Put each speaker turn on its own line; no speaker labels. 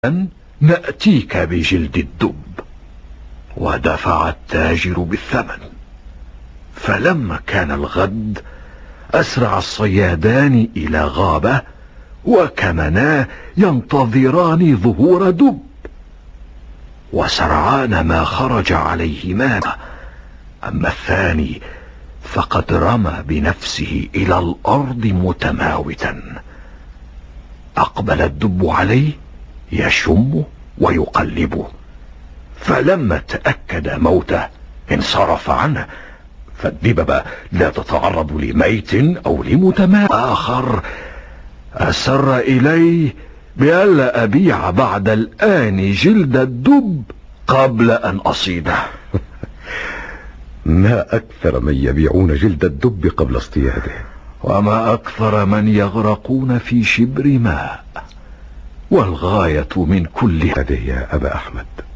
نأتيك بجلد الدب. ودفع التاجر بالثمن. فلما كان الغد أسرع الصيادان إلى غابة، وكمنا ينتظران ظهور دب. وسرعان ما خرج عليهما، أما الثاني فقد رمى بنفسه إلى الأرض متماوتا. أقبل الدب عليه يشمه ويقلبه، فلما تأكد موته انصرف عنه. فالدببة لا تتعرض لميت أو لمتماوت. آخر أسر إليه بألا أبيع بعد الآن جلد الدب قبل أن أصيده.
ما أكثر من يبيعون جلد الدب قبل اصطياده،
وما أكثر من يغرقون في شبر ماء. والغاية من كل
هذه يا أبا أحمد